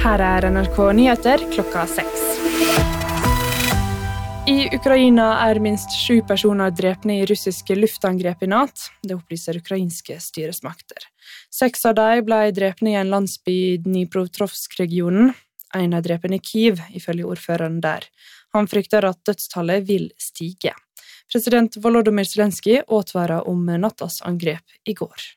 Her NRK Nyheter klokka 6. I Ukraina minst 7 personer drepne i russiske luftangrep i natt. Det opplyser ukrainske styresmakter. 6 av dem ble drepne i en landsby i Dnipropetrovsk-regionen. En drepen i Kyiv, ifølge ordføreren der. Han frykter at dødstallet vil stige. President Volodymyr Zelenskyj advarer om nattas angrep i går.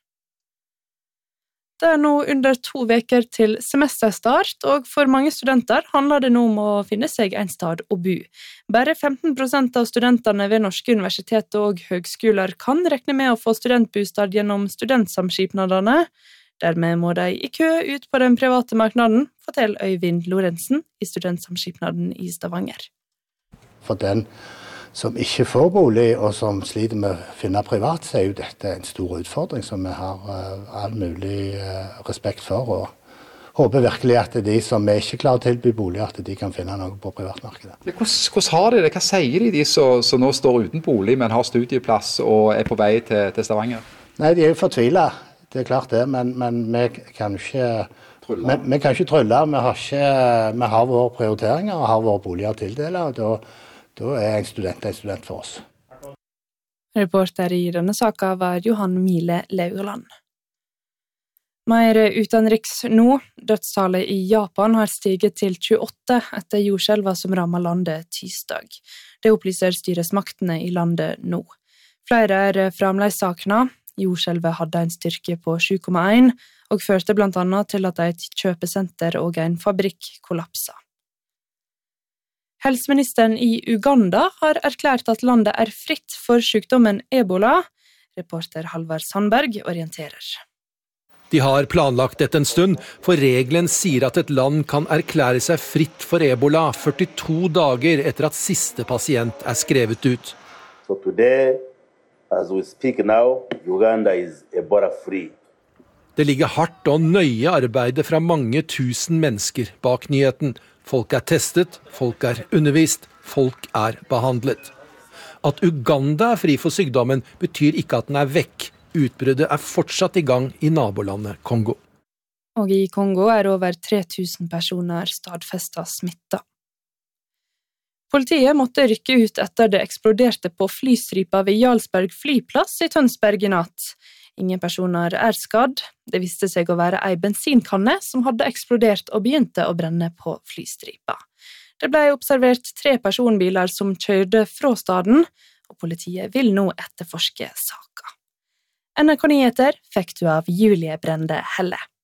Det nå under 2 uker til semesterstart, og for mange studenter handler det nå om å finne seg en sted å bo. Bare 15% av studentene ved norske universitet og høgskoler kan regne med å få studentbostad gjennom studentsamskipnadene. Dermed må de i kø ut på den private marknaden, forteller Øyvind Lorentzen i studentsamskipnaden i Stavanger. For den som ikke får bolig, og som sliter med å finne privat, så jo dette en stor utfordring som vi har all mulig respekt for, og håper virkelig at de som ikke klarer å tilby bolig, at de kan finne noe på privatmarkedet. Hvordan har de det? Hva sier de som nå står uten bolig, men har studieplass og på vei til Stavanger? Nei, de jo fortvilet, det klart det, men vi kan ikke trylle. Vi kan ikke trylle, vi har våre prioriteringer og har våre boliger å tildele, og da en student for oss. Reporter i denne saken var Johan Mile Lauerland. Mer utenriks nå. Dødstallet i Japan har stiget til 28 etter jordskjelva som rammet landet tirsdag. Det opplyser styresmaktene i landet nå. Flere fremdeles savnet. Jordskjelvet hadde en styrke på 7,1 og førte blant annet til at et kjøpesenter og en fabrikk kollapset. Helseministeren i Uganda har erklært at landet fritt for sykdommen Ebola. Reporter Halvard Sandberg orienterer. De har planlagt dette en stund, for regelen sier at et land kan erklære seg fritt for Ebola 42 dager etter at siste pasient skrevet ut. So today, as we speak now, Uganda is Ebola free. Det ligger hardt og nøye arbeid fra mange tusen mennesker bak nyheten. Folk testet, folk undervist, folk behandlet. At Uganda fri for sykdommen betyr ikke at den vekk. Utbruddet fortsatt i gang i nabolandet Kongo. Og i Kongo over 3000 personer stadfestet smittet. Politiet måtte rykke ut etter det eksploderte på flystripa ved Jarlsberg flyplass i Tønsberg i natt. Ingen personer skadd. Det viste seg å være en bensinkanne som hadde eksplodert og begynte å brenne på flystripa. Det ble observert 3 personbiler som kjørte fra staden, og politiet vil nå etterforske saken. NRK Nyheter fikk du av Julie Brende Helle.